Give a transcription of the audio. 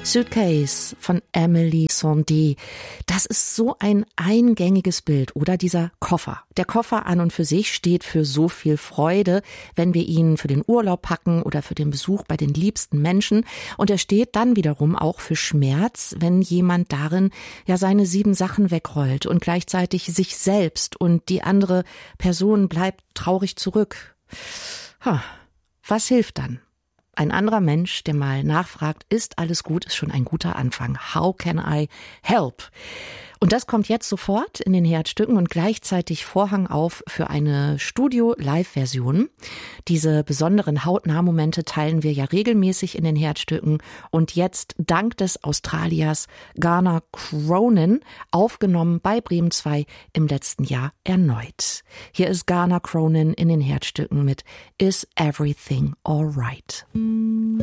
Suitcase von Emily Sandé. Das ist so ein eingängiges Bild, oder? Dieser Koffer. Der Koffer an und für sich steht für so viel Freude, wenn wir ihn für den Urlaub packen oder für den Besuch bei den liebsten Menschen. Und er steht dann wiederum auch für Schmerz, wenn jemand darin ja seine 7 Sachen wegrollt und gleichzeitig sich selbst und die andere Person bleibt traurig zurück. Was hilft dann? Ein anderer Mensch, der mal nachfragt, ist alles gut, ist schon ein guter Anfang. How can I help? Und das kommt jetzt sofort in den Herzstücken und gleichzeitig Vorhang auf für eine Studio-Live-Version. Diese besonderen Hautnah-Momente teilen wir ja regelmäßig in den Herzstücken und jetzt dank des Australiers Garner Cronin aufgenommen bei Bremen 2 im letzten Jahr erneut. Hier ist Garner Cronin in den Herzstücken mit Is Everything Alright?